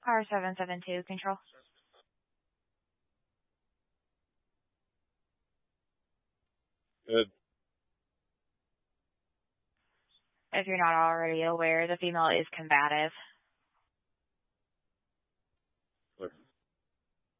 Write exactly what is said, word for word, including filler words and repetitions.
R seven seven two control. Good. If you're not already aware, the female is combative.